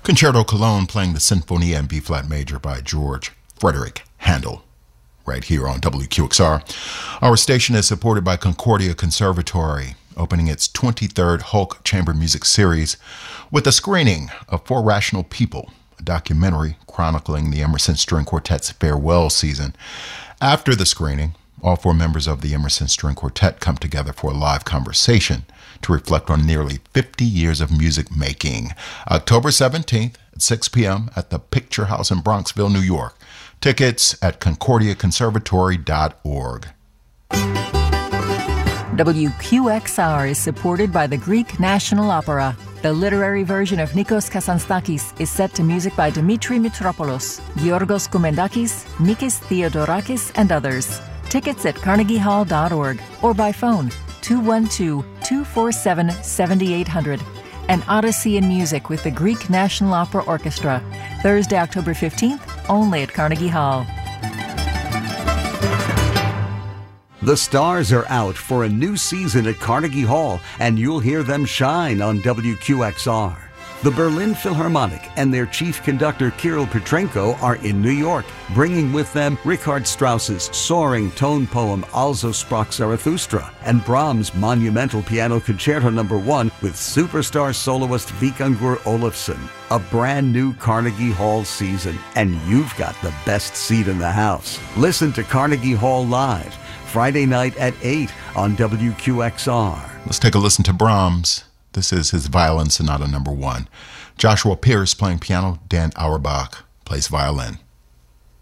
Concerto Cologne playing the Sinfonia in B-flat major by George Frederick Handel, right here on WQXR. Our station is supported by Concordia Conservatory, opening its 23rd Hulk Chamber Music Series with a screening of For Rational People, a documentary chronicling the Emerson String Quartet's farewell season. After the screening, all four members of the Emerson String Quartet come together for a live conversation to reflect on nearly 50 years of music making. October 17th at 6 p.m. at the Picture House in Bronxville, New York. Tickets at concordiaconservatory.org. WQXR is supported by the Greek National Opera. The literary version of Nikos Kazantzakis is set to music by Dimitri Mitropoulos, Georgos Koumendakis, Mikis Theodorakis, and others. Tickets at carnegiehall.org or by phone 212-247-7800. And Odyssey in Music with the Greek National Opera Orchestra. Thursday, October 15th, only at Carnegie Hall. The stars are out for a new season at Carnegie Hall, and you'll hear them shine on WQXR. The Berlin Philharmonic and their chief conductor Kirill Petrenko are in New York, bringing with them Richard Strauss's soaring tone poem Also Sprach Zarathustra and Brahms' monumental piano concerto No. 1 with superstar soloist Vikingur Olafsson. A brand new Carnegie Hall season, and you've got the best seat in the house. Listen to Carnegie Hall live Friday night at 8 on WQXR. Let's take a listen to Brahms. This is his Violin Sonata No. 1. Joshua Pierce playing piano. Dan Auerbach plays violin.